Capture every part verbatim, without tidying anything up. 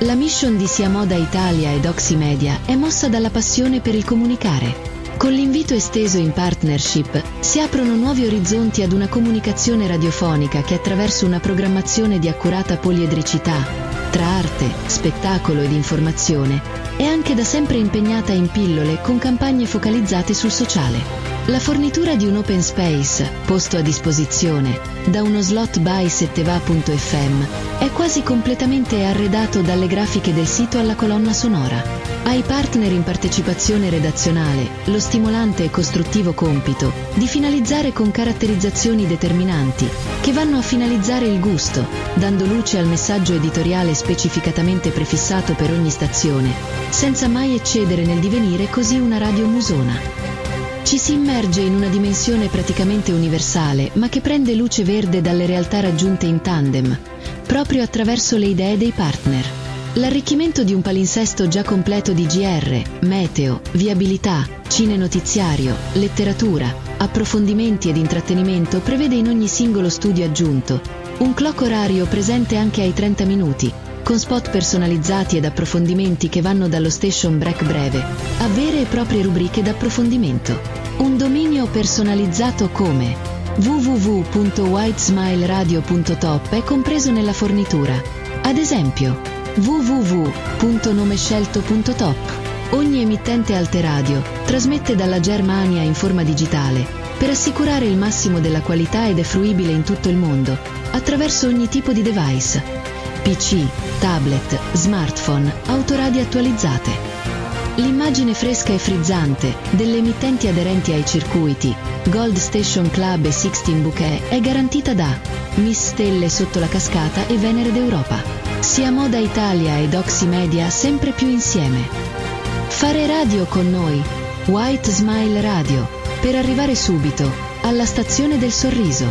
La mission di Sia Moda Italia ed Oximedia è mossa dalla passione per il comunicare. Con l'invito esteso in partnership si aprono nuovi orizzonti ad una comunicazione radiofonica che attraverso una programmazione di accurata poliedricità, tra arte, spettacolo ed informazione, è anche da sempre impegnata in pillole con campagne focalizzate sul sociale. La fornitura di un open space, posto a disposizione, da uno slot by setteva punto effe emme, è quasi completamente arredato dalle grafiche del sito alla colonna sonora. Ai partner in partecipazione redazionale lo stimolante e costruttivo compito di finalizzare con caratterizzazioni determinanti che vanno a finalizzare il gusto, dando luce al messaggio editoriale specificatamente prefissato per ogni stazione, senza mai eccedere nel divenire così una radio musona. Ci si immerge in una dimensione praticamente universale, ma che prende luce verde dalle realtà raggiunte in tandem, proprio attraverso le idee dei partner. L'arricchimento di un palinsesto già completo di G R, meteo, viabilità, cine-notiziario, letteratura, approfondimenti ed intrattenimento prevede in ogni singolo studio aggiunto un clock orario presente anche ai trenta minuti, con spot personalizzati ed approfondimenti che vanno dallo station break breve a vere e proprie rubriche d'approfondimento. Un dominio personalizzato come w w w punto whitesmileradio punto top è compreso nella fornitura. Ad esempio, w w w punto nomescelto punto top. Ogni emittente Alteradio trasmette dalla Germania in forma digitale per assicurare il massimo della qualità ed è fruibile in tutto il mondo attraverso ogni tipo di device: P C, tablet, smartphone, autoradio attualizzate. L'immagine fresca e frizzante delle emittenti aderenti ai circuiti Gold Station Club e Sixteen Bouquet è garantita da Miss Stelle sotto la cascata e Venere d'Europa. Sia Moda Italia ed Oximedia sempre più insieme. Fare radio con noi, White Smile Radio, per arrivare subito alla stazione del sorriso.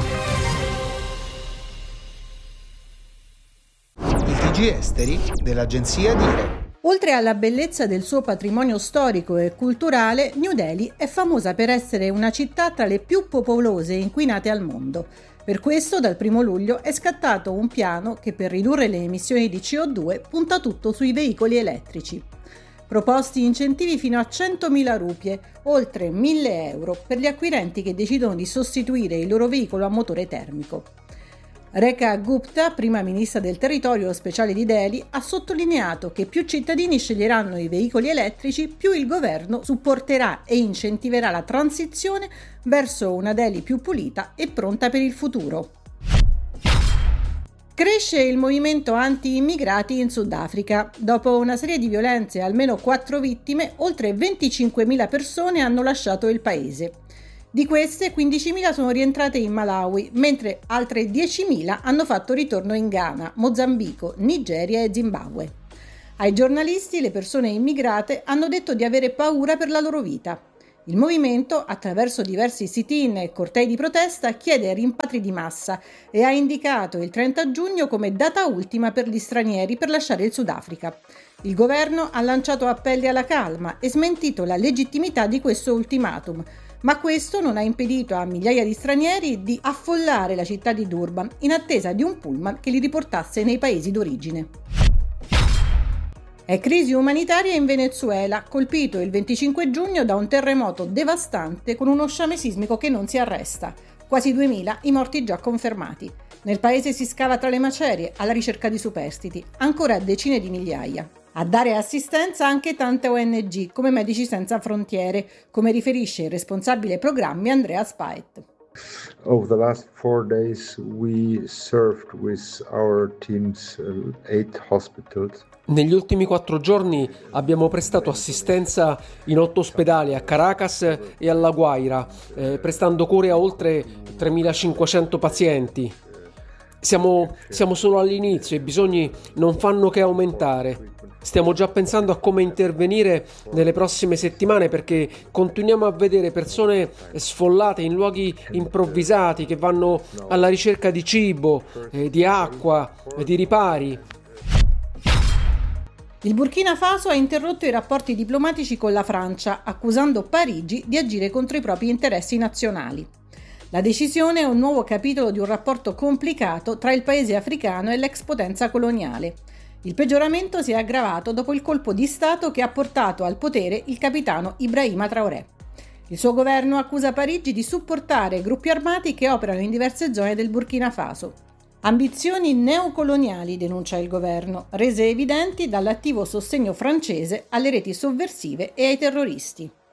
I T G esteri dell'agenzia Dire. Oltre alla bellezza del suo patrimonio storico e culturale, New Delhi è famosa per essere una città tra le più popolose e inquinate al mondo. Per questo, dal primo luglio è scattato un piano che, per ridurre le emissioni di C O due, punta tutto sui veicoli elettrici. Proposti incentivi fino a centomila rupie, oltre mille euro, per gli acquirenti che decidono di sostituire il loro veicolo a motore termico. Rekha Gupta, prima ministra del territorio speciale di Delhi, ha sottolineato che più cittadini sceglieranno i veicoli elettrici, più il governo supporterà e incentiverà la transizione verso una Delhi più pulita e pronta per il futuro. Cresce il movimento anti-immigrati in Sudafrica. Dopo una serie di violenze e almeno quattro vittime, oltre venticinquemila persone hanno lasciato il paese. Di queste, quindicimila sono rientrate in Malawi, mentre altre diecimila hanno fatto ritorno in Ghana, Mozambico, Nigeria e Zimbabwe. Ai giornalisti, le persone immigrate hanno detto di avere paura per la loro vita. Il movimento, attraverso diversi sit-in e cortei di protesta, chiede rimpatri di massa e ha indicato il trenta giugno come data ultima per gli stranieri per lasciare il Sudafrica. Il governo ha lanciato appelli alla calma e smentito la legittimità di questo ultimatum, ma questo non ha impedito a migliaia di stranieri di affollare la città di Durban in attesa di un pullman che li riportasse nei paesi d'origine. È crisi umanitaria in Venezuela, colpito il venticinque giugno da un terremoto devastante con uno sciame sismico che non si arresta. Quasi duemila i morti già confermati. Nel paese si scava tra le macerie alla ricerca di superstiti, ancora decine di migliaia. A dare assistenza anche tante O N G come Medici Senza Frontiere, come riferisce il responsabile programmi Andrea Spaet. Over the last four days we served with our teams uh, eight hospitals. Negli ultimi quattro giorni abbiamo prestato assistenza in otto ospedali a Caracas e alla Guaira, eh, prestando cure a oltre tremilacinquecento pazienti. Siamo, siamo solo all'inizio e i bisogni non fanno che aumentare. Stiamo già pensando a come intervenire nelle prossime settimane perché continuiamo a vedere persone sfollate in luoghi improvvisati che vanno alla ricerca di cibo, eh, di acqua, eh, di ripari. Il Burkina Faso ha interrotto i rapporti diplomatici con la Francia, accusando Parigi di agire contro i propri interessi nazionali. La decisione è un nuovo capitolo di un rapporto complicato tra il paese africano e l'ex potenza coloniale. Il peggioramento si è aggravato dopo il colpo di Stato che ha portato al potere il capitano Ibrahima Traoré. Il suo governo accusa Parigi di supportare gruppi armati che operano in diverse zone del Burkina Faso. Ambizioni neocoloniali, denuncia il governo, rese evidenti dall'attivo sostegno francese alle reti sovversive e ai terroristi.